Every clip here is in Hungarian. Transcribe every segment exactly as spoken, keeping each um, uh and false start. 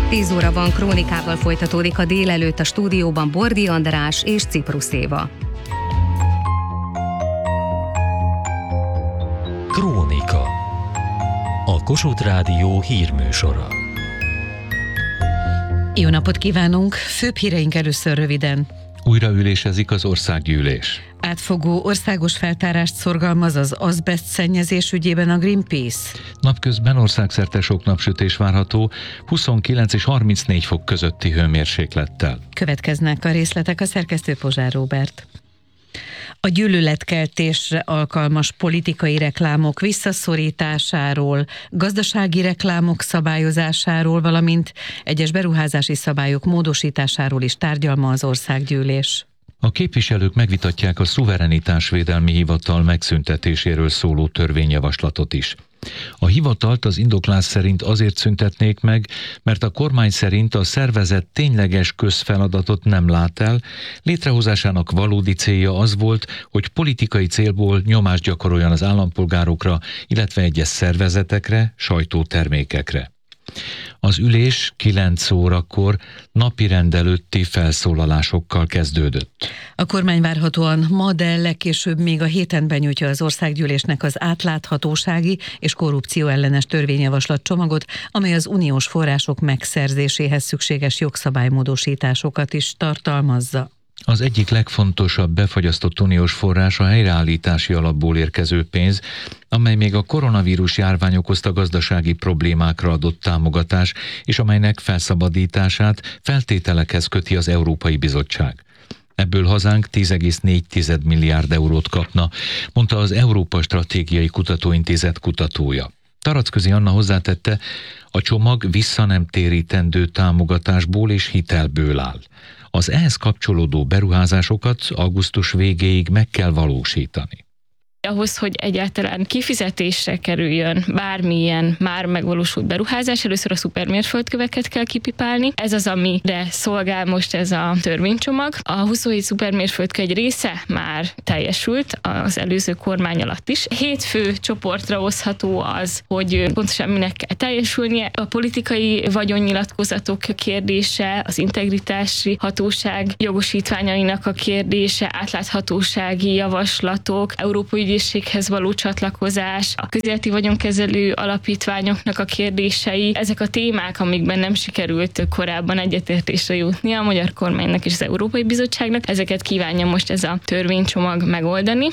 tíz óra van, Krónikával folytatódik a délelőtt, a stúdióban Bordi András és Ciprus Éva. Krónika. A Kossuth Rádió hírműsora. Jó napot kívánunk! Főbb híreink először röviden. Újraülésezik az országgyűlés. Átfogó országos feltárást szorgalmaz az azbeszt szennyezés ügyében a Greenpeace. Napközben országszerte sok napsütés várható, huszonkilenc és harmincnégy fok közötti hőmérséklettel. Következnek a részletek, a szerkesztő Pozsár Róbert. A gyűlöletkeltésre alkalmas politikai reklámok visszaszorításáról, gazdasági reklámok szabályozásáról, valamint egyes beruházási szabályok módosításáról is tárgyal ma az országgyűlés. A képviselők megvitatják a szuverenitásvédelmi hivatal megszüntetéséről szóló törvényjavaslatot is. A hivatalt az indoklás szerint azért szüntetnék meg, mert a kormány szerint a szervezet tényleges közfeladatot nem lát el, létrehozásának valódi célja az volt, hogy politikai célból nyomást gyakoroljon az állampolgárokra, illetve egyes szervezetekre, sajtótermékekre. Az ülés kilenc órakor napirend előtti felszólalásokkal kezdődött. A kormány várhatóan ma, de legkésőbb még a héten benyújtja az országgyűlésnek az átláthatósági és korrupció ellenes törvényjavaslat csomagot, amely az uniós források megszerzéséhez szükséges jogszabálymódosításokat is tartalmazza. Az egyik legfontosabb befagyasztott uniós forrás a helyreállítási alapból érkező pénz, amely még a koronavírus járvány okozta gazdasági problémákra adott támogatás, és amelynek felszabadítását feltételekhez köti az Európai Bizottság. Ebből hazánk tíz egész négy milliárd eurót kapna, mondta az Európa Stratégiai Kutatóintézet kutatója. Taracközi Anna hozzátette, a csomag vissza nem térítendő támogatásból és hitelből áll. Az ehhez kapcsolódó beruházásokat augusztus végéig meg kell valósítani. Ahhoz, hogy egyáltalán kifizetésre kerüljön bármilyen már megvalósult beruházás, először a szupermérföldköveket kell kipipálni. Ez az, amire szolgál most ez a törvénycsomag. A huszonhét szupermérföldkő egy része már teljesült az előző kormány alatt is. Hét fő csoportra osztható az, hogy pontosan minek kell teljesülnie. A politikai vagyonnyilatkozatok kérdése, az integritási hatóság jogosítványainak a kérdése, átláthatósági javaslatok, európai ügyészséghez való csatlakozás, a közéleti vagyonkezelő alapítványoknak a kérdései, ezek a témák, amikben nem sikerült korábban egyetértésre jutni a magyar kormánynak és az Európai Bizottságnak, ezeket kívánja most ez a törvénycsomag megoldani.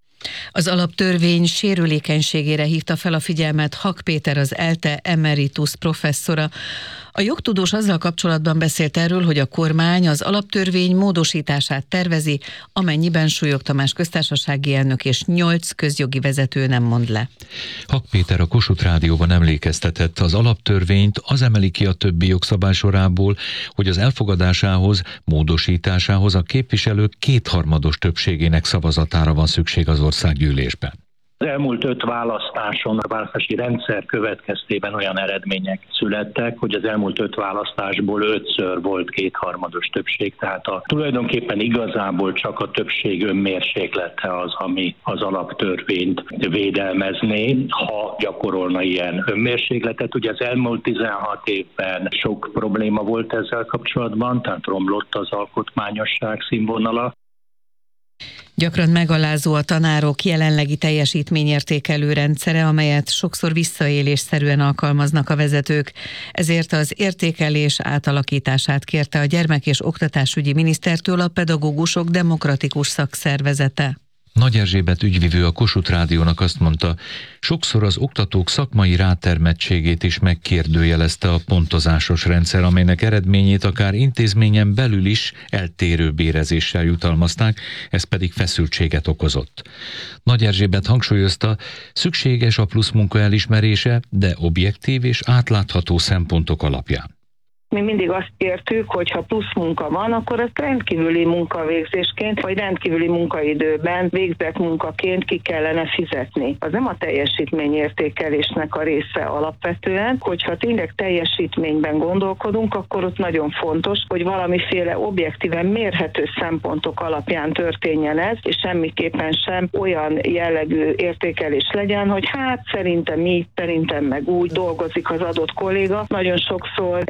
Az alaptörvény sérülékenységére hívta fel a figyelmet Hak Péter, az ELTE emeritus professzora. A jogtudós azzal kapcsolatban beszélt erről, hogy a kormány az alaptörvény módosítását tervezi, amennyiben Súlyog Tamás köztársasági elnök és nyolc közjogi vezető nem mond le. Hak Péter a Kossuth Rádióban emlékeztetett, az alaptörvényt az emeli ki a többi jogszabály sorából, hogy az elfogadásához, módosításához a képviselők kétharmados többségének szavazatára van szükség az országgyűlésben. Az elmúlt öt választáson a választási rendszer következtében olyan eredmények születtek, hogy az elmúlt öt választásból ötször volt kétharmados többség, tehát a, tulajdonképpen igazából csak a többség önmérséklete az, ami az alaptörvényt védelmezné, ha gyakorolna ilyen önmérsékletet. Ugye az elmúlt tizenhat évben sok probléma volt ezzel kapcsolatban, tehát romlott az alkotmányosság színvonala. Gyakran megalázó a tanárok jelenlegi teljesítményértékelő rendszere, amelyet sokszor visszaélésszerűen alkalmaznak a vezetők. Ezért az értékelés átalakítását kérte a gyermek- és oktatásügyi minisztertől a Pedagógusok Demokratikus Szakszervezete. Nagy Erzsébet ügyvivő a Kossuth Rádiónak azt mondta, sokszor az oktatók szakmai rátermettségét is megkérdőjelezte a pontozásos rendszer, amelynek eredményét akár intézményen belül is eltérő bérezéssel jutalmazták, ez pedig feszültséget okozott. Nagy Erzsébet hangsúlyozta, szükséges a pluszmunka elismerése, de objektív és átlátható szempontok alapján. Mi mindig azt kértük, hogy ha plusz munka van, akkor azt rendkívüli munkavégzésként, vagy rendkívüli munkaidőben végzett munkaként ki kellene fizetni. Az nem a teljesítményértékelésnek a része alapvetően, hogyha tényleg teljesítményben gondolkodunk, akkor ott nagyon fontos, hogy valamiféle objektíven mérhető szempontok alapján történjen ez, és semmiképpen sem olyan jellegű értékelés legyen, hogy hát szerintem mi, szerintem meg úgy dolgozik az adott kolléga. Nagyon sokszor ezzel hosszú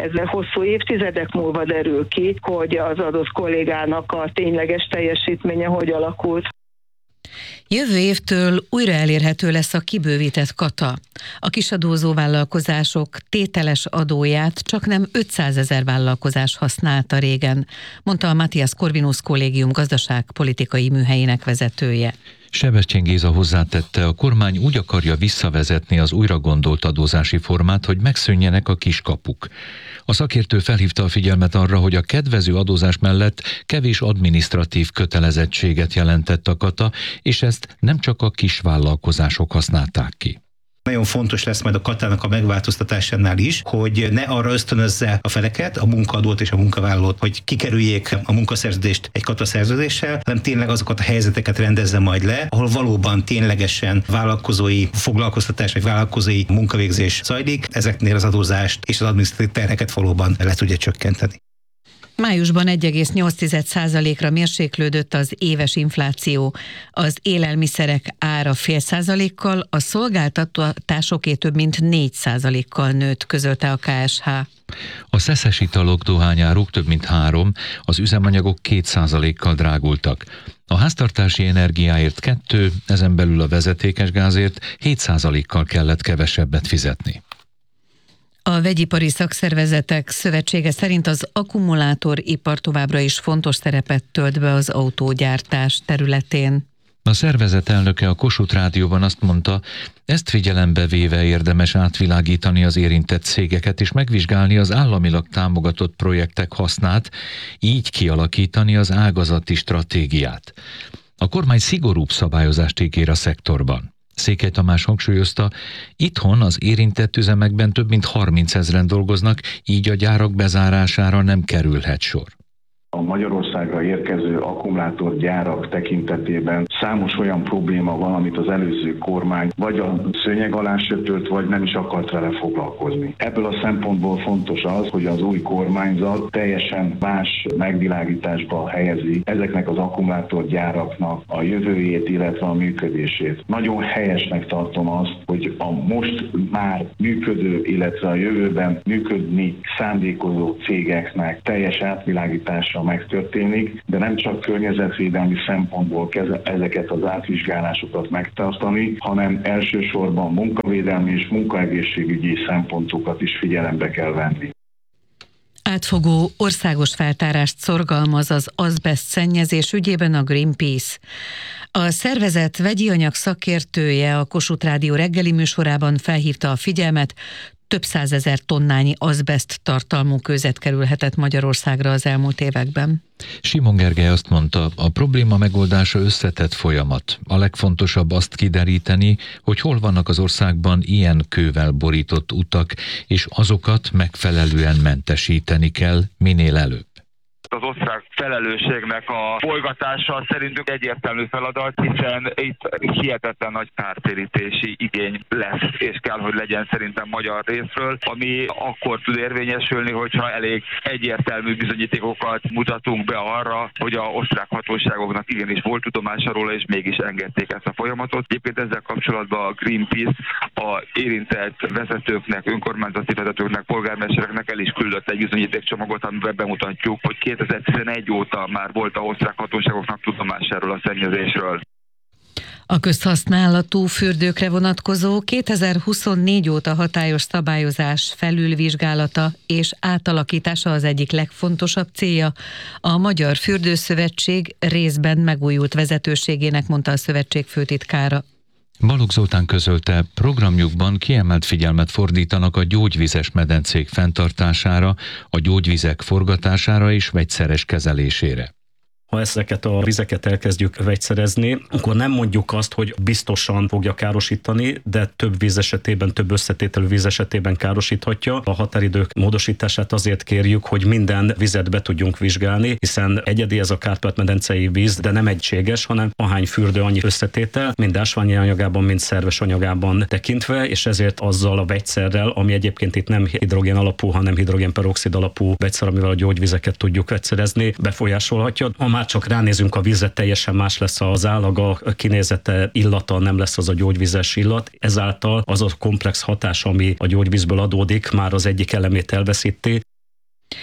hosszú évtizedek múlva derül ki, hogy az adott kollégának a tényleges teljesítménye hogy alakult. Jövő évtől újra elérhető lesz a kibővített kata. A kisadózó vállalkozások tételes adóját csaknem ötszázezer vállalkozás használta régen, mondta a Matthias Corvinus Kollégium gazdaságpolitikai műhelyének vezetője. Sebestyén Géza hozzátette, a kormány úgy akarja visszavezetni az újra gondolt adózási formát, hogy megszűnjenek a kiskapuk. A szakértő felhívta a figyelmet arra, hogy a kedvező adózás mellett kevés adminisztratív kötelezettséget jelentett a kata, és ezt nem csak a kisvállalkozások használták ki. Nagyon fontos lesz majd a katának a megváltoztatásánál is, hogy ne arra ösztönözze a feleket, a munkaadót és a munkavállalót, hogy kikerüljék a munkaszerződést egy kataszerződéssel, hanem tényleg azokat a helyzeteket rendezze majd le, ahol valóban ténylegesen vállalkozói foglalkoztatás vagy vállalkozói munkavégzés zajlik, ezeknél az adózást és az adminisztratív terheket valóban le tudja csökkenteni. Májusban egy egész nyolc százalékra mérséklődött az éves infláció. Az élelmiszerek ára fél százalékkal, a szolgáltatásoké több mint négy százalékkal nőtt, közölte a ká es há. A szeszes italok, dohányáruk több mint három, az üzemanyagok két százalékkal drágultak. A háztartási energiáért kettő, ezen belül a vezetékes gázért hét százalékkal kellett kevesebbet fizetni. A Vegyipari Szakszervezetek Szövetsége szerint az akkumulátoripar továbbra is fontos szerepet tölt be az autógyártás területén. A szervezet elnöke a Kossuth Rádióban azt mondta, ezt figyelembe véve érdemes átvilágítani az érintett cégeket és megvizsgálni az államilag támogatott projektek hasznát, így kialakítani az ágazati stratégiát. A kormány szigorúbb szabályozást ígér a szektorban. Székely Tamás hangsúlyozta, itthon az érintett üzemekben több mint harmincezren dolgoznak, így a gyárak bezárására nem kerülhet sor. A Magyarországra érkező akkumulátorgyárak tekintetében számos olyan probléma van, amit az előző kormány vagy a szőnyeg alá söpört, vagy nem is akart vele foglalkozni. Ebből a szempontból fontos az, hogy az új kormányzat teljesen más megvilágításba helyezi ezeknek az akkumulátorgyáraknak a jövőjét, illetve a működését. Nagyon helyesnek tartom azt, hogy a most már működő, illetve a jövőben működni szándékozó cégeknek teljes átvilágítása megtörténik, de nem csak környezetvédelmi szempontból kell ezeket az átvizsgálásokat megtartani, hanem elsősorban munkavédelmi és munkaegészségügyi szempontokat is figyelembe kell venni. Átfogó országos feltárást szorgalmaz az azbeszt szennyezés ügyében a Greenpeace. A szervezet vegyi anyag szakértője a Kossuth Rádió reggeli műsorában felhívta a figyelmet, több százezer tonnányi azbeszt tartalmú kőzet kerülhetett Magyarországra az elmúlt években. Simon Gergely azt mondta, a probléma megoldása összetett folyamat. A legfontosabb azt kideríteni, hogy hol vannak az országban ilyen kővel borított utak, és azokat megfelelően mentesíteni kell minél előbb. Az osztrák felelősségnek a folygatása szerintünk egyértelmű feladat, hiszen itt hihetetlen nagy kártérítési igény lesz, és kell, hogy legyen szerintem magyar részről, ami akkor tud érvényesülni, hogyha elég egyértelmű bizonyítékokat mutatunk be arra, hogy a osztrák hatóságoknak igenis volt tudomása róla, és mégis engedték ezt a folyamatot. Egyébként ezzel kapcsolatban a Greenpeace a érintett vezetőknek, önkormányzati vezetőknek, polgármestereknek el is küldött egy bizonyítékcsomagot, amiben bemutatjuk, hogy kétezer-tizenegy óta már volt a osztrák hatóságoknak tudomásáról a szennyezésről. A közhasználatú fürdőkre vonatkozó kétezer-huszonnégy óta hatályos szabályozás felülvizsgálata és átalakítása az egyik legfontosabb célja a Magyar Fürdőszövetség részben megújult vezetőségének, mondta a szövetség főtitkára. Balogh Zoltán közölte, programjukban kiemelt figyelmet fordítanak a gyógyvizes medencék fenntartására, a gyógyvizek forgatására és vegyszeres kezelésére. Ha ezeket a vizeket elkezdjük vegyszerezni, akkor nem mondjuk azt, hogy biztosan fogja károsítani, de több víz esetében, több összetételű víz esetében károsíthatja. A határidők módosítását azért kérjük, hogy minden vizet be tudjunk vizsgálni, hiszen egyedi ez a Kárpát-medencei víz, de nem egységes, hanem ahány fürdő annyi összetétel, mind ásványi anyagában, mind szerves anyagában tekintve, és ezért azzal a vegyszerrel, ami egyébként itt nem hidrogén alapú, hanem hidrogénperoxid alapú vegyszer, amivel a gyógyvizeket tudjuk vegyszerezni, befolyásolhatja. Ha már csak ránézünk a vízre, teljesen más lesz az állaga, a kinézete, illata, nem lesz az a gyógyvizes illat. Ezáltal az a komplex hatás, ami a gyógyvízből adódik, már az egyik elemét elveszíti.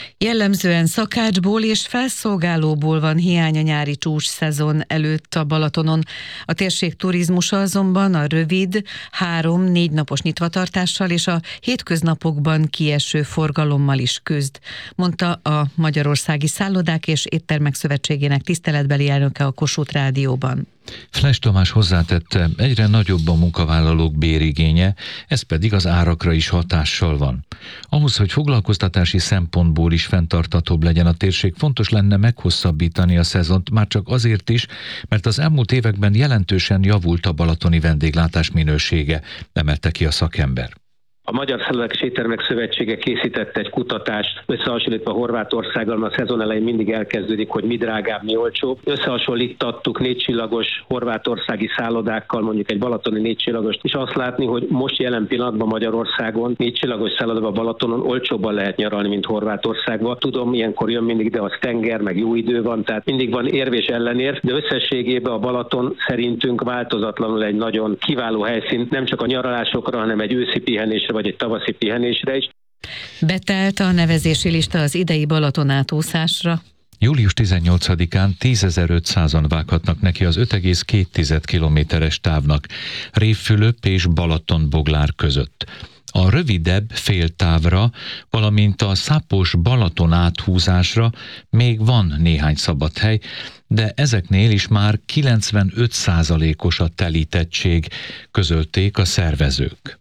Jellemzően szakácsból és felszolgálóból van hiány a nyári csúcs szezon előtt a Balatonon. A térség turizmusa azonban a rövid, három-négy napos nyitvatartással és a hétköznapokban kieső forgalommal is küzd, mondta a Magyarországi Szállodák és Éttermek Szövetségének tiszteletbeli elnöke a Kossuth Rádióban. Flash Tamás hozzátette, egyre nagyobb a munkavállalók bérigénye, ez pedig az árakra is hatással van. Ahhoz, hogy foglalkoztatási szempontból is fenntarthatóbb legyen a térség, fontos lenne meghosszabbítani a szezont, már csak azért is, mert az elmúlt években jelentősen javult a balatoni vendéglátás minősége, emelte ki a szakember. A Magyar Szállodák és Éttermek Szövetsége készített egy kutatást, összehasonlítva Horvátországgal, a szezon elején mindig elkezdődik, hogy mi drágább, mi olcsóbb. Összehasonlítottuk négycsillagos horvátországi szállodákkal, mondjuk egy balatoni négycsillagost, és azt látni, hogy most jelen pillanatban Magyarországon négycsillagos szállodában Balatonon olcsóbban lehet nyaralni, mint Horvátországban. Tudom, ilyenkor jön mindig, de az tenger, meg jó idő van, tehát mindig van érv és ellenérv, de összességében a Balaton szerintünk változatlanul egy nagyon kiváló helyszín, nem csak a nyaralásokra, hanem egy őszi pihenésre vagy egy tavaszi pihenésre is. Betelt a nevezési lista az idei Balaton átúszásra. július tizennyolcadikán tízezer-ötszázan vághatnak neki az öt egész két kilométeres távnak Révfülöp és Balatonboglár között. A rövidebb féltávra, valamint a Szápos Balaton áthúzásra még van néhány szabad hely, de ezeknél is már kilencvenöt százalékos a telítettség, közölték a szervezők.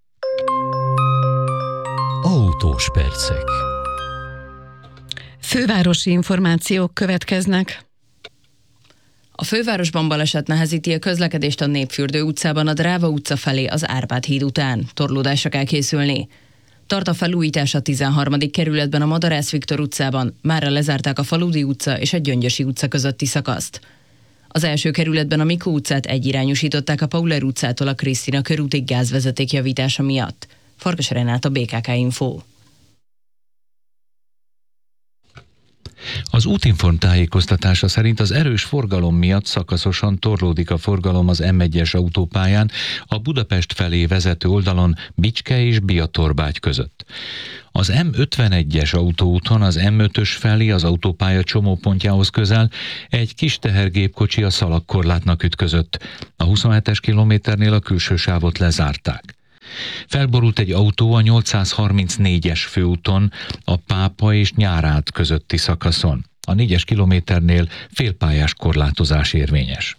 Autós percek. Fővárosi információk következnek. A fővárosban baleset nehezíti a közlekedést a Népfürdő utcában a Dráva utca felé az Árpád híd után. Torlódásra kell készülni. Tart a felújítás a tizenharmadik kerületben a Madarász Viktor utcában. Mára lezárták a Faludi utca és a Gyöngyösi utca közötti szakaszt. Az első kerületben a Mikó utcát egyirányosították a Pauler utcától a Krisztina körútig gázvezeték javítása miatt. Farkas Renáta, bé ká ká Info. Az Útinform tájékoztatása szerint az erős forgalom miatt szakaszosan torlódik a forgalom az em egyes autópályán a Budapest felé vezető oldalon Bicske és Biatorbágy között. Az em ötvenegyes autóúton az em ötös felé az autópálya csomópontjához közel egy kis tehergépkocsi a szalagkorlátnak ütközött. A huszonhetes kilométernél a külső sávot lezárták. Felborult egy autó a nyolcszázharmincnégyes főúton a Pápa és Nyárád közötti szakaszon. A négyes kilométernél félpályás korlátozás érvényes.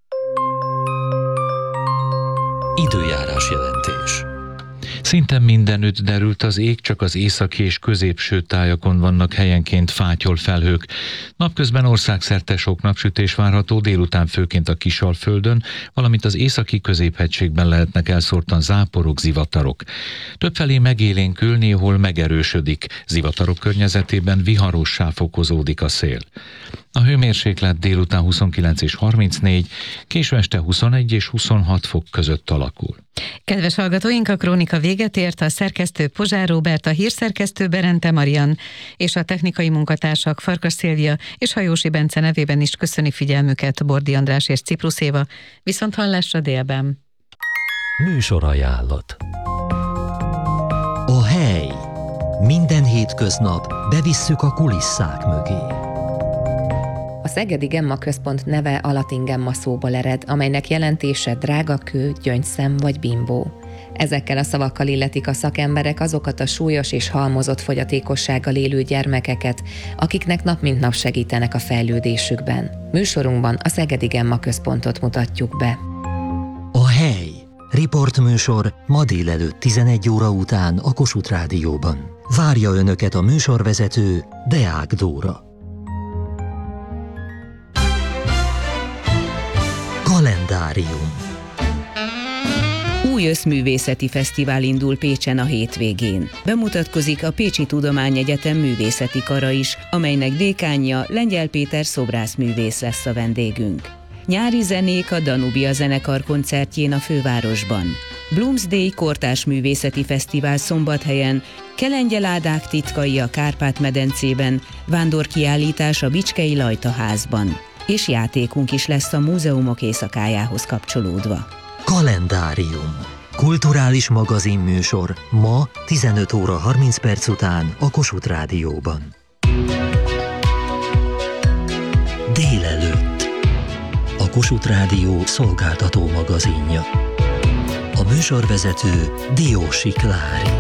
Időjárás jelentés. Szinte mindenütt derült az ég, csak az északi és középső tájakon vannak helyenként fátyolfelhők. Napközben országszerte sok napsütés várható, délután főként a Kisalföldön, valamint az északi középhegységben lehetnek elszórtan záporok, zivatarok. Többfelé megélénkül, néhol megerősödik, zivatarok környezetében viharossá fokozódik a szél. A hőmérséklet délután huszonkilenc és harmincnégy, késő este huszonegy és huszonhat fok között alakul. Kedves hallgatóink, a krónika véget ért, a szerkesztő Pozsár Róbert, a hírszerkesztő Berente Marian és a technikai munkatársak Farkas Szilvia és Hajósi Bence nevében is köszöni figyelmüket Bordi András és Ciprus Éva. Viszont hallásra délben. Műsorajánlat. A hely. Minden hétköznap bevisszük a kulisszák mögé. A Szegedi Gemma Központ neve a latin gemma szóból ered, amelynek jelentése drága kő, gyöngyszem vagy bimbó. Ezekkel a szavakkal illetik a szakemberek azokat a súlyos és halmozott fogyatékossággal élő gyermekeket, akiknek nap mint nap segítenek a fejlődésükben. Műsorunkban a Szegedi Gemma Központot mutatjuk be. A hely. Riportműsor ma délelőtt tizenegy óra után a Kossuth Rádióban. Várja Önöket a műsorvezető, Deák Dóra. Kalendárium. Új Összművészeti Fesztivál indul Pécsen a hétvégén. Bemutatkozik a Pécsi Tudományegyetem művészeti kara is, amelynek dékánja Lengyel Péter szobrászművész lesz a vendégünk. Nyári zenék a Danubia zenekar koncertjén a fővárosban. Bloomsday Kortárs Művészeti Fesztivál Szombathelyen, Kelengyeládák titkai a Kárpát-medencében, vándorkiállítás a Bicskei Lajtaházban. És játékunk is lesz a múzeumok éjszakájához kapcsolódva. Kalendárium. Kulturális magazinműsor ma tizenöt óra harminc perc után a Kossuth Rádióban. Délelőtt. A Kossuth Rádió szolgáltató magazinja. A műsorvezető Diósi Klári.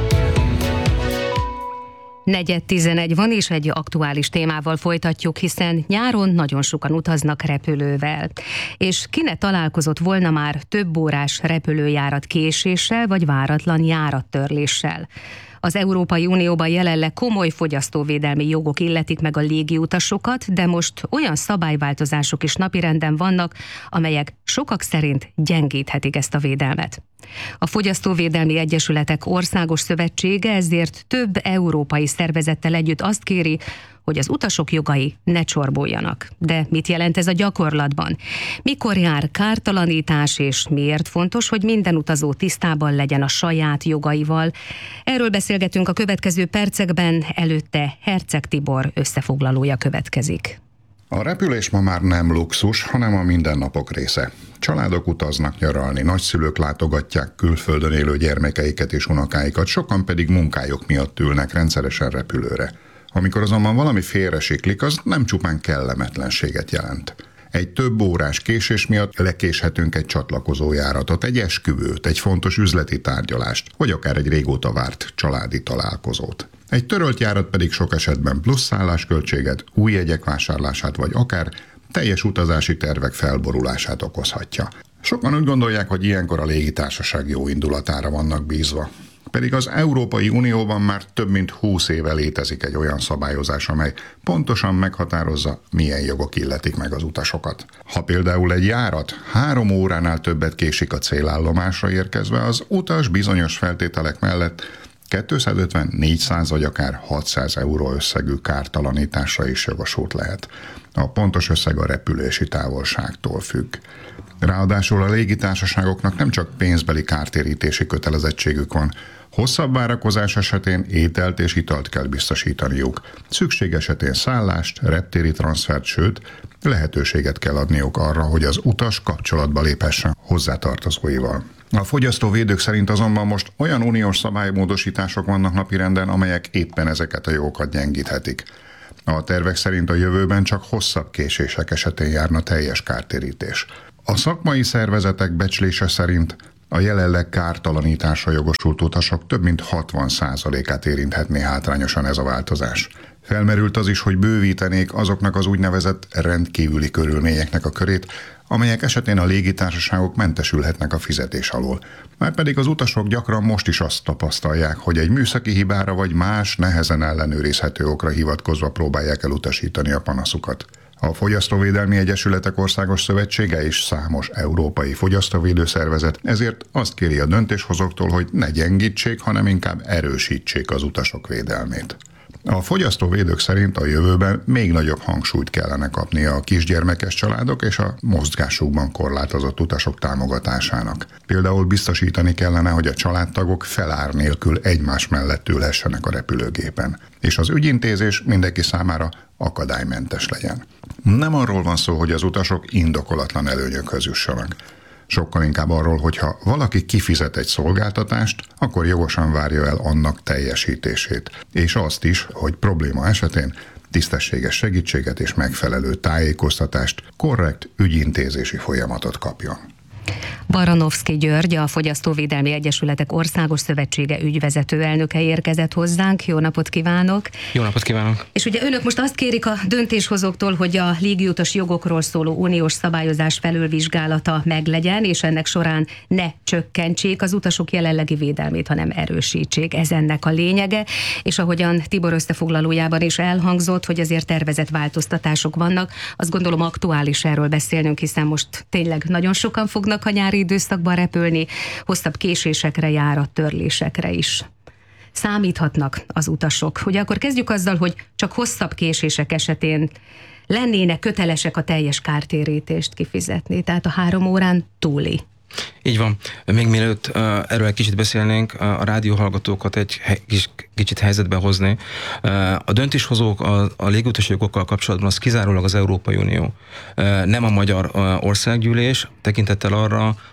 Negyed tizenegy van, és egy aktuális témával folytatjuk, hiszen nyáron nagyon sokan utaznak repülővel. És ki ne találkozott volna már több órás repülőjárat késéssel, vagy váratlan járattörléssel? Az Európai Unióban jelenleg komoly fogyasztóvédelmi jogok illetik meg a légiutasokat, de most olyan szabályváltozások is napirenden vannak, amelyek sokak szerint gyengíthetik ezt a védelmet. A Fogyasztóvédelmi Egyesületek Országos Szövetsége ezért több európai szervezettel együtt azt kéri, hogy az utasok jogai ne csorbuljanak. De mit jelent ez a gyakorlatban? Mikor jár kártalanítás, és miért fontos, hogy minden utazó tisztában legyen a saját jogaival? Erről beszélgetünk a következő percekben, előtte Herceg Tibor összefoglalója következik. A repülés ma már nem luxus, hanem a mindennapok része. Családok utaznak nyaralni, nagyszülők látogatják külföldön élő gyermekeiket és unokáikat, sokan pedig munkájuk miatt ülnek rendszeresen repülőre. Amikor azonban valami félresiklik, az nem csupán kellemetlenséget jelent. Egy több órás késés miatt lekéshetünk egy csatlakozó járatot, egy esküvőt, egy fontos üzleti tárgyalást, vagy akár egy régóta várt családi találkozót. Egy törölt járat pedig sok esetben plusz szállásköltséget, új jegyek vásárlását, vagy akár teljes utazási tervek felborulását okozhatja. Sokan úgy gondolják, hogy ilyenkor a légitársaság jó indulatára vannak bízva. Pedig az Európai Unióban már több mint húsz éve létezik egy olyan szabályozás, amely pontosan meghatározza, milyen jogok illetik meg az utasokat. Ha például egy járat három óránál többet késik a célállomásra érkezve, az utas bizonyos feltételek mellett kétszázötven, négyszáz vagy akár hatszáz euró összegű kártalanításra is jogosult lehet. A pontos összeg a repülési távolságtól függ. Ráadásul a légitársaságoknak nem csak pénzbeli kártérítési kötelezettségük van, hosszabb várakozás esetén ételt és italt kell biztosítaniuk. Szükség esetén szállást, reptéri transfert, sőt, lehetőséget kell adniuk arra, hogy az utas kapcsolatba léphessen hozzátartozóival. A fogyasztóvédők szerint azonban most olyan uniós szabálymódosítások vannak napirenden, amelyek éppen ezeket a jogokat gyengíthetik. A tervek szerint a jövőben csak hosszabb késések esetén járna teljes kártérítés. A szakmai szervezetek becslése szerint a jelenleg kártalanításra jogosult utasok több mint hatvan százalékát érinthetné hátrányosan ez a változás. Felmerült az is, hogy bővítenék azoknak az úgynevezett rendkívüli körülményeknek a körét, amelyek esetén a légitársaságok mentesülhetnek a fizetés alól. Márpedig az utasok gyakran most is azt tapasztalják, hogy egy műszaki hibára vagy más nehezen ellenőrizhető okra hivatkozva próbálják elutasítani a panaszukat. A Fogyasztóvédelmi Egyesületek Országos Szövetsége és számos európai fogyasztóvédőszervezet ezért azt kéri a döntéshozóktól, hogy ne gyengítsék, hanem inkább erősítsék az utasok védelmét. A fogyasztóvédők szerint a jövőben még nagyobb hangsúlyt kellene kapnia a kisgyermekes családok és a mozgásukban korlátozott utasok támogatásának. Például biztosítani kellene, hogy a családtagok felár nélkül egymás mellett ülhessenek a repülőgépen, és az ügyintézés mindenki számára akadálymentes legyen. Nem arról van szó, hogy az utasok indokolatlan előnyökhöz jussanak. Sokkal inkább arról, hogyha valaki kifizet egy szolgáltatást, akkor jogosan várja el annak teljesítését, és azt is, hogy probléma esetén tisztességes segítséget és megfelelő tájékoztatást, korrekt ügyintézési folyamatot kapjon. Baranovszky György, a Fogyasztóvédelmi Egyesületek Országos Szövetsége ügyvezető elnöke érkezett hozzánk. Jó napot kívánok! Jó napot kívánok! És ugye önök most azt kérik a döntéshozóktól, hogy a légiutas jogokról szóló uniós szabályozás felülvizsgálata meglegyen, és ennek során ne csökkentsék az utasok jelenlegi védelmét, hanem erősítsék. Ez ennek a lényege. És ahogyan Tibor összefoglalójában is elhangzott, hogy azért tervezett változtatások vannak, azt gondolom aktuális erről beszélnünk, hiszen most tényleg nagyon sokan fognak a nyári időszakban repülni, hosszabb késésekre, járattörlésekre is számíthatnak az utasok. Ugye akkor kezdjük azzal, hogy csak hosszabb késések esetén lennének kötelesek a teljes kártérítést kifizetni, tehát a három órán túli. Így van. Még mielőtt uh, erről egy kicsit beszélnénk, uh, a rádióhallgatókat egy he- kis, kicsit helyzetbe hozni. Uh, a döntéshozók a, a légutasi jogokkal kapcsolatban az kizárólag az Európai Unió. Uh, nem a magyar uh, országgyűlés, tekintettel arra,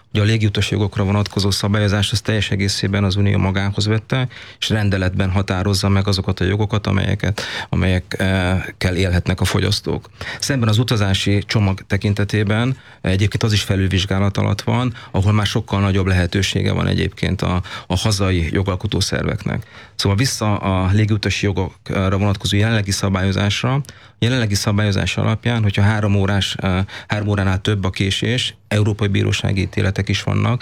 hogy a légiutas jogokra vonatkozó szabályozás az teljes egészében az Unió magához vette, és rendeletben határozza meg azokat a jogokat, amelyeket, amelyekkel élhetnek a fogyasztók. Szemben az utazási csomag tekintetében egyébként az is felülvizsgálat alatt van, ahol már sokkal nagyobb lehetősége van egyébként a, a hazai jogalkotó szerveknek. Szóval vissza a légiutasi jogokra vonatkozó jelenlegi szabályozásra, jelenlegi szabályozás alapján, hogyha három órás, három óránál több a késés, európai bírósági ítéletek is vannak,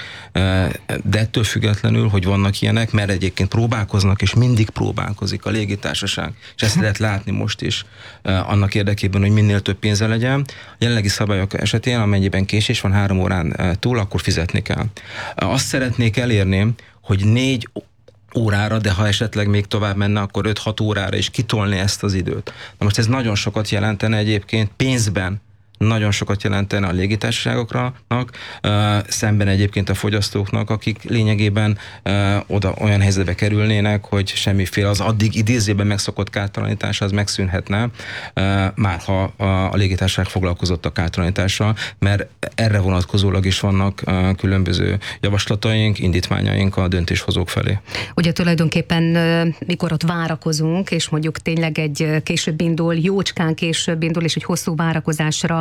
de ettől függetlenül, hogy vannak ilyenek, mert egyébként próbálkoznak, és mindig próbálkozik a légitársaság, és ezt lehet látni most is, annak érdekében, hogy minél több pénze legyen. A jelenlegi szabályok esetén, amennyiben késés van három órán túl, akkor fizetni kell. Azt szeretnék elérni, hogy négy órára, de ha esetleg még tovább menne, akkor öt-hat órára is kitolni ezt az időt. Na most ez nagyon sokat jelentene egyébként pénzben, nagyon sokat jelentene a légitársaságoknak, szemben egyébként a fogyasztóknak, akik lényegében oda olyan helyzetbe kerülnének, hogy semmiféle az addig idézőben megszokott kártalanítás az megszűnhetne, már ha a légitársaság foglalkozott a kártalanítással, mert erre vonatkozólag is vannak különböző javaslataink, indítványaink a döntéshozók felé. Ugye tulajdonképpen mikor ott várakozunk, és mondjuk tényleg egy később indul, jócskán később indul, és egy hosszú várakozásra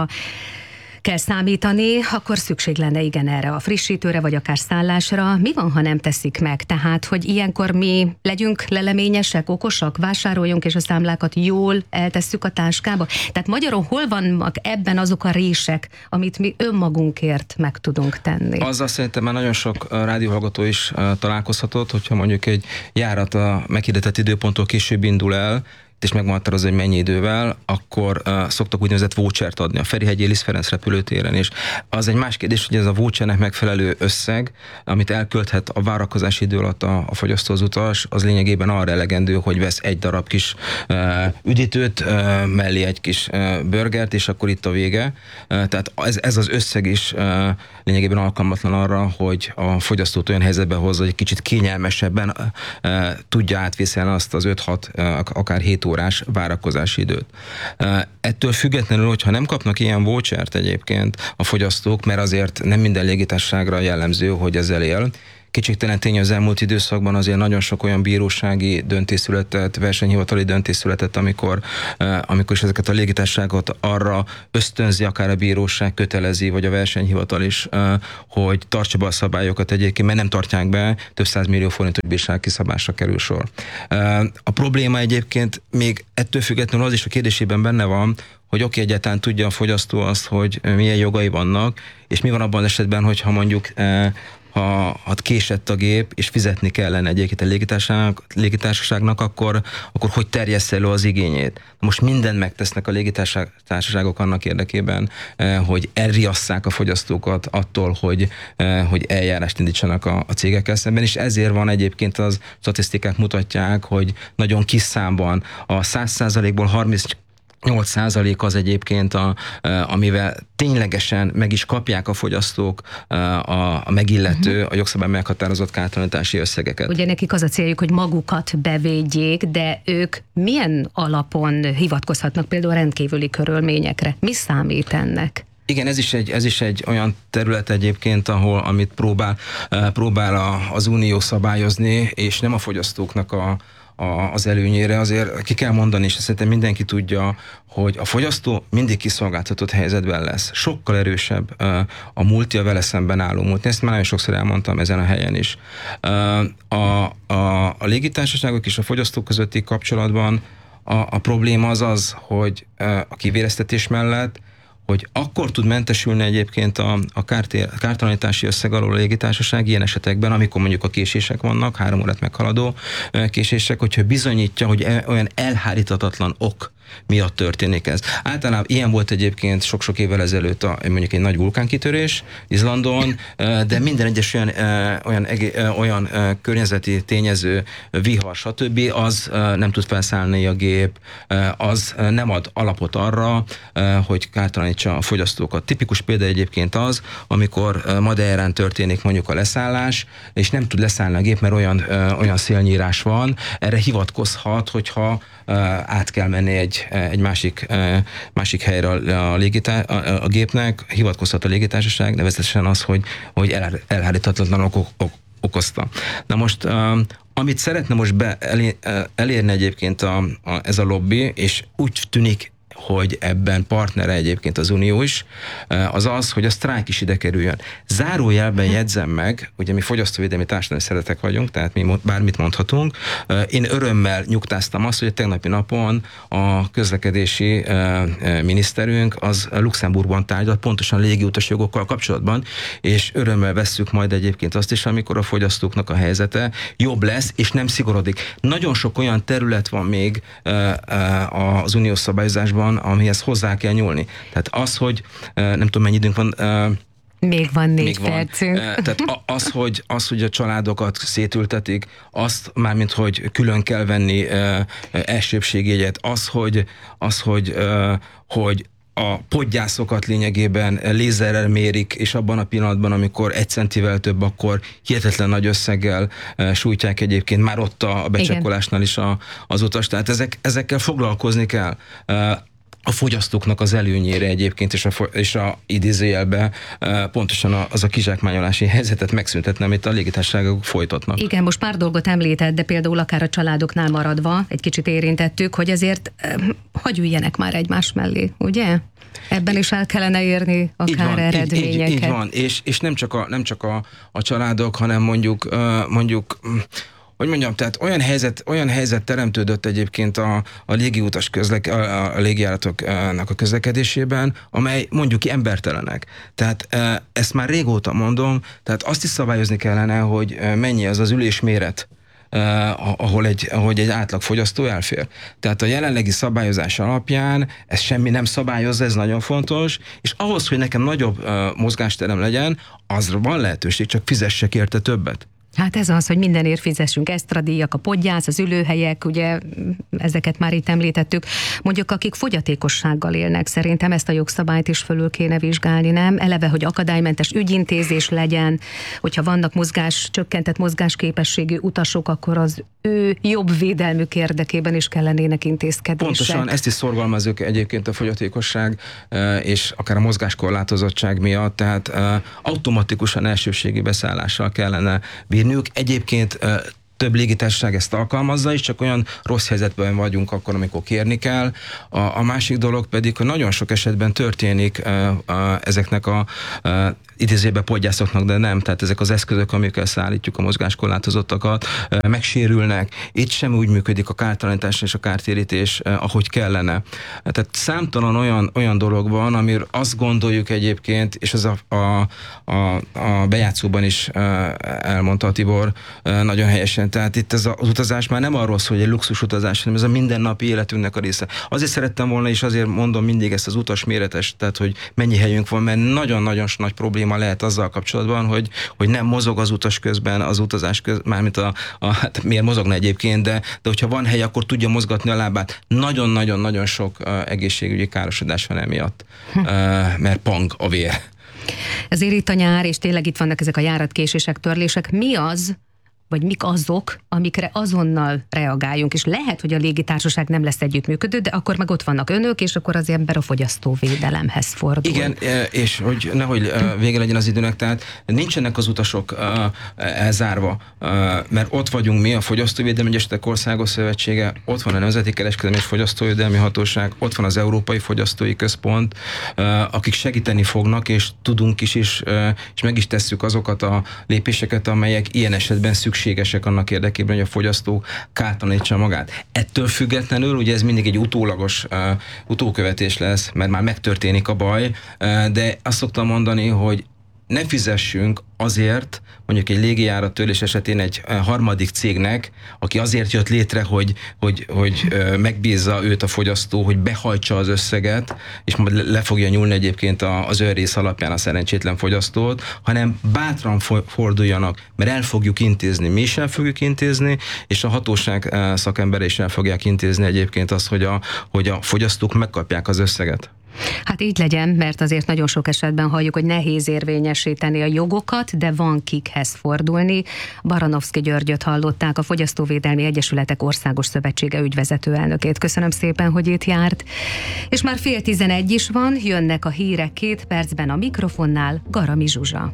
kell számítani, akkor szükség lenne igen erre a frissítőre, vagy akár szállásra. Mi van, ha nem teszik meg? Tehát, hogy ilyenkor mi legyünk leleményesek, okosak, vásároljunk, és a számlákat jól eltesszük a táskába? Tehát magyarul hol vannak ebben azok a rések, amit mi önmagunkért meg tudunk tenni? Azzal szerintem már nagyon sok rádióhallgató is találkozhatott, hogyha mondjuk egy járat a meghirdetett időponttól később indul el, és meghatározza, hogy mennyi idővel, akkor uh, szoktak úgynevezett vouchert adni a Ferihegyi Liszt Ferenc repülőtéren, és az egy más kérdés, hogy ez a vouchernek megfelelő összeg, amit elkölthet a várakozási idő alatt a, a fogyasztó az utas, az lényegében arra elegendő, hogy vesz egy darab kis uh, üdítőt, uh, mellé egy kis uh, burgert, és akkor itt a vége. Uh, tehát ez, ez az összeg is uh, lényegében alkalmatlan arra, hogy a fogyasztót olyan helyzetbe hozza, hogy egy kicsit kényelmesebben uh, tudja átvészelni azt az öt-hat, uh, akár hét órás várakozási időt. Ettől függetlenül, hogyha nem kapnak ilyen vouchert egyébként a fogyasztók, mert azért nem minden légitársaságra jellemző, hogy ezzel él. Kétségtelen tény, az elmúlt időszakban azért nagyon sok olyan bírósági döntés született, versenyhivatali döntés született, amikor, amikor is ezeket a légitársaságot arra ösztönzi, akár a bíróság kötelezi, vagy a versenyhivatal is, hogy tartsa be a szabályokat egyébként, mert nem tartják be, több százmillió forintos bírság kiszabásra kerül sor. A probléma egyébként még ettől függetlenül az is a kérdésében benne van, hogy oké, egyáltalán tudja a fogyasztó azt, hogy milyen jogai vannak, és mi van abban az esetben, hogyha mondjuk ha, ha késett a gép, és fizetni kellene egyébként a légitársaságnak, légitársaságnak akkor, akkor hogy terjessze elő az igényét? Most mindent megtesznek a légitársaságok annak érdekében, hogy elriasszák a fogyasztókat attól, hogy, hogy eljárást indítsanak a, a cégekkel szemben, és ezért van egyébként az statisztikák mutatják, hogy nagyon kis számban a száz százalékból harminc nyolc százalék az egyébként, a, amivel ténylegesen meg is kapják a fogyasztók a, a megillető, uh-huh. a jogszabály meghatározott kártalanítási összegeket. Ugye nekik az a céljuk, hogy magukat bevédjék, de ők milyen alapon hivatkozhatnak például a rendkívüli körülményekre? Mi számít ennek? Igen, ez is egy, ez is egy olyan terület egyébként, ahol amit próbál, próbál a, az Unió szabályozni, és nem a fogyasztóknak a A, az előnyére. Azért ki kell mondani, és szerintem mindenki tudja, hogy a fogyasztó mindig kiszolgáltatott helyzetben lesz. Sokkal erősebb uh, a multi, a vele szemben álló multi. Ezt már nagyon sokszor elmondtam ezen a helyen is. Uh, a, a, a légitársaságok és a fogyasztók közötti kapcsolatban a, a probléma az az, hogy uh, a kivéreztetés mellett hogy akkor tud mentesülni egyébként a, a kártér, kártalanítási összeg alól a légitársaság ilyen esetekben, amikor mondjuk a késések vannak, három órát meghaladó késések, hogyha bizonyítja, hogy olyan elhárítatatlan ok miatt történik ez. Általában ilyen volt egyébként sok-sok évvel ezelőtt a, mondjuk egy nagy vulkánkitörés Izlandon, de minden egyes olyan, olyan, olyan környezeti tényező, vihar, stb. Az nem tud felszállni a gép, az nem ad alapot arra, hogy kártalanítsa a fogyasztókat. Tipikus példa egyébként az, amikor Madeirán történik mondjuk a leszállás, és nem tud leszállni a gép, mert olyan, olyan szélnyírás van, erre hivatkozhat, hogyha át kell menni egy, egy másik, másik helyre a, a, légitá, a, a gépnek, hivatkozhat a légitársaság, nevezetesen az, hogy, hogy el, elháríthatatlan okok ok, okozta. Na most, amit szeretne most be elé, elérni egyébként a, a, ez a lobby, és úgy tűnik, hogy ebben partnere egyébként az Unió is, az az, hogy a sztrájk is ide kerüljön. Zárójelben jegyzem meg, ugye mi fogyasztóvédelmi társadalmi szeretek vagyunk, tehát mi bármit mondhatunk. Én örömmel nyugtáztam azt, hogy a tegnapi napon a közlekedési miniszterünk az Luxemburgban tárgyalt pontosan légiutas jogokkal kapcsolatban, és örömmel vesszük majd egyébként azt is, amikor a fogyasztóknak a helyzete jobb lesz, és nem szigorodik. Nagyon sok olyan terület van még az uniós szabályozásban, amihez hozzá kell nyúlni. Tehát az, hogy nem tudom, mennyi időnk van, még van négy még percünk. Van. Tehát az hogy, az, hogy a családokat szétültetik, azt mármint, hogy külön kell venni elsőbségjegyet, az, hogy, az, hogy, hogy a podgyászokat lényegében lézerrel mérik, és abban a pillanatban, amikor egy centivel több, akkor hihetetlen nagy összeggel sújtják egyébként már ott a becsekkolásnál is a, az utas. Tehát ezek, ezekkel foglalkozni kell. A fogyasztóknak az előnyére egyébként, és a, és a idézőjelben pontosan az a kizsákmányolási helyzetet megszüntetne, amit a légitársaságok folytatnak. Igen, most pár dolgot említett, de például akár a családoknál maradva, egy kicsit érintettük, hogy azért hagy üljenek már egymás mellé, ugye? Ebben is el kellene érni akár van, eredményeket. Így, így, így van, és, és nem csak, a, nem csak a, a családok, hanem mondjuk, mondjuk hogy mondjam, tehát olyan helyzet, olyan helyzet teremtődött egyébként a, a légiutas közlek, a, a légijáratoknak a közlekedésében, amely mondjuk ki embertelenek. Tehát ezt már régóta mondom, tehát azt is szabályozni kellene, hogy mennyi az az ülésméret, ahol egy, ahogy egy átlag fogyasztó elfér. Tehát a jelenlegi szabályozás alapján ez semmi nem szabályozza, ez nagyon fontos, és ahhoz, hogy nekem nagyobb mozgásterem legyen, azra van lehetőség, csak fizessek érte többet. Hát ez az, hogy mindenért fizessünk, extradíjak, a podgyász, az ülőhelyek, ugye ezeket már itt említettük. Mondjuk akik fogyatékossággal élnek, szerintem ezt a jogszabályt is fölül kéne vizsgálni, nem? Eleve, hogy akadálymentes ügyintézés legyen, hogyha vannak mozgás, csökkentett mozgásképességű utasok, akkor az ő jobb védelmük érdekében is kellenének intézkedések. Pontosan, ezt is szorgalmazzuk egyébként a fogyatékosság és akár a mozgáskorlátozottság miatt, tehát automatikusan elsőségi beszállással kellene bírniuk. Egyébként több légitársaság ezt alkalmazza, és csak olyan rossz helyzetben vagyunk akkor, amikor kérni kell. A, a másik dolog pedig, hogy nagyon sok esetben történik uh, uh, ezeknek a uh, idézőjelben podgyászoknak, de nem, tehát ezek az eszközök, amikkel szállítjuk a mozgáskorlátozottakat, uh, megsérülnek. Itt sem úgy működik a kártalanítás és a kártérítés, uh, ahogy kellene. Tehát számtalan olyan, olyan dolog van, amiről azt gondoljuk egyébként, és ez a, a, a, a bejátszóban is uh, elmondta a Tibor uh, nagyon helyesen. Tehát itt ez az utazás már nem arról szól, hogy egy luxus utazás, hanem ez a mindennapi életünknek a része. Azért szerettem volna, és azért mondom mindig ezt az utas méretes, tehát hogy mennyi helyünk van, mert nagyon-nagyon nagy probléma lehet azzal kapcsolatban, hogy, hogy nem mozog az utas közben, az utazás közben, mármint a, a hát miért mozogna egyébként, de, de hogyha van hely, akkor tudja mozgatni a lábát. Nagyon-nagyon-nagyon sok uh, egészségügyi károsodás van emiatt, uh, mert pang a vér. Ezért itt a nyár, és tényleg itt vannak ezek a járatkésések, törlések. Mi az, vagy mik azok, amikre azonnal reagáljunk, és lehet, hogy a légitársaság nem lesz együttműködő, de akkor meg ott vannak önök, és akkor az ember a fogyasztóvédelemhez fordul. Igen, és hogy nehogy vége legyen az időnek, tehát nincsenek az utasok elzárva, mert ott vagyunk mi, a Fogyasztóvédelmi Egyesületek Országos Szövetsége, ott van a Nemzeti Kereskedelmi és Fogyasztóvédelmi Hatóság, ott van az Európai Fogyasztói Központ, akik segíteni fognak, és tudunk is, is és meg is tesszük azokat a lépéseket, amelyek ilyen esetben szükségesek annak érdekében, hogy a fogyasztó kártalanítsa magát. Ettől függetlenül, ugye ez mindig egy utólagos uh, utókövetés lesz, mert már megtörténik a baj, uh, de azt szoktam mondani, hogy ne fizessünk azért, mondjuk egy légijárat törlés esetén egy harmadik cégnek, aki azért jött létre, hogy, hogy, hogy megbízza őt a fogyasztó, hogy behajtsa az összeget, és majd le fogja nyúlni egyébként az önrész alapján a szerencsétlen fogyasztót, hanem bátran forduljanak, mert el fogjuk intézni, mi is el fogjuk intézni, és a hatóság szakembere is el fogják intézni egyébként azt, hogy a, hogy a fogyasztók megkapják az összeget. Hát így legyen, mert azért nagyon sok esetben halljuk, hogy nehéz érvényesíteni a jogokat, de van kikhez fordulni. Baranovszky Györgyöt hallották, a Fogyasztóvédelmi Egyesületek Országos Szövetsége ügyvezető elnökét. Köszönöm szépen, hogy itt járt. És már fél tizenegy is van, jönnek a hírek, két percben a mikrofonnál Garami Zsuzsa.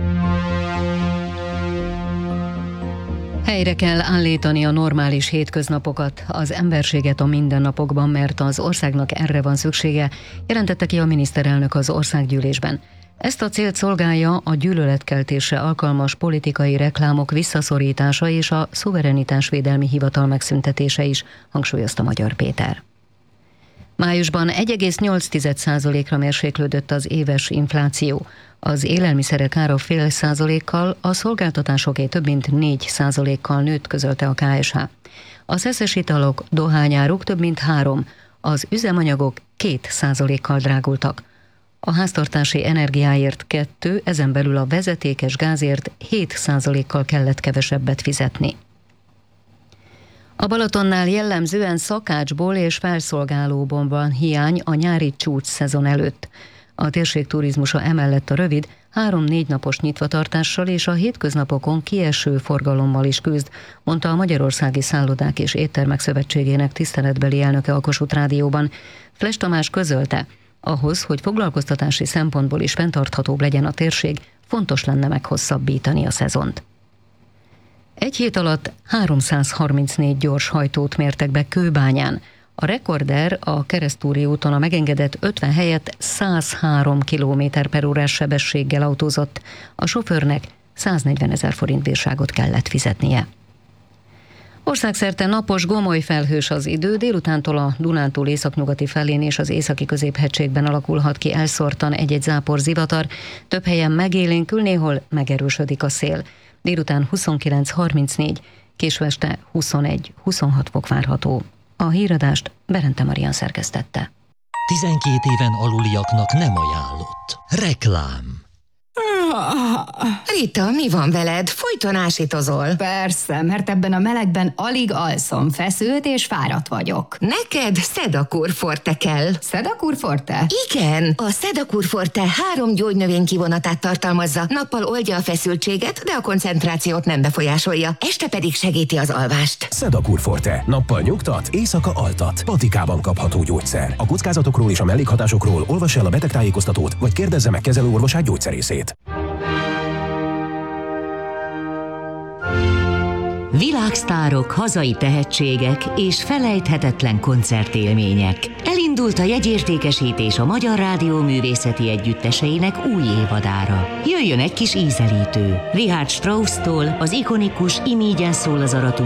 Helyre kell állítani a normális hétköznapokat, az emberséget a mindennapokban, mert az országnak erre van szüksége, jelentette ki a miniszterelnök az országgyűlésben. Ezt a célt szolgálja a gyűlöletkeltésre alkalmas politikai reklámok visszaszorítása és a szuverenitásvédelmi hivatal megszüntetése is, hangsúlyozta Magyar Péter. Májusban egy egész nyolc százalékra mérséklődött az éves infláció. Az élelmiszerek ára fél százalékkal, a szolgáltatásoké több mint négy százalékkal nőtt, közölte a ká es há. A szeszes italok, dohányáruk több mint három, az üzemanyagok két százalékkal drágultak. A háztartási energiáért kettő, ezen belül a vezetékes gázért hét százalékkal kellett kevesebbet fizetni. A Balatonnál jellemzően szakácsból és felszolgálóból van hiány a nyári csúcs szezon előtt. A térség turizmusa emellett a rövid, három-négy napos nyitvatartással és a hétköznapokon kieső forgalommal is küzd, mondta a Magyarországi Szállodák és Éttermek Szövetségének tiszteletbeli elnöke a Kossuth Rádióban. Fles Tamás közölte, ahhoz, hogy foglalkoztatási szempontból is fenntarthatóbb legyen a térség, fontos lenne meghosszabbítani a szezont. Egy hét alatt háromszázharmincnégy gyors hajtót mértek be Kőbányán. A rekorder a Keresztúri úton a megengedett ötven helyett száz három kilométer per órás sebességgel autózott. A sofőrnek száznegyvenezer forint bírságot kellett fizetnie. Országszerte napos, gomoly felhős az idő, délutántól a Dunántúl északnyugati felén és az északi középhegységben alakulhat ki elszórtan egy-egy zápor zivatar, több helyen megélénkül, néhol megerősödik a szél. Délután huszonkilenc harmincnégy, késő este huszonegy huszonhat fok várható. A híradást Berente Marian szerkesztette. tizenkét éven aluliaknak nem ajánlott. Reklám. Rita, mi van veled? Folyton ásítozol. Persze, mert ebben a melegben alig alszom, feszült és fáradt vagyok. Neked Sedakur Forte kell. Sedakur Forte? Igen, a Sedakur Forte három gyógynövény kivonatát tartalmazza. Nappal oldja a feszültséget, de a koncentrációt nem befolyásolja. Este pedig segíti az alvást. Sedakur Forte. Nappal nyugtat, éjszaka altat. Patikában kapható gyógyszer. A kockázatokról és a mellékhatásokról olvassa el a betegtájékoztatót, vagy kérdezze meg kezelőorvosát, gyógyszerészét. Világsztárok, hazai tehetségek és felejthetetlen koncertélmények. Elindult a jegyértékesítés a Magyar Rádió Művészeti Együtteseinek új évadára. Jöjjön egy kis ízelítő. Richard Strauss-tól az ikonikus Imígyen szól az Zaratustra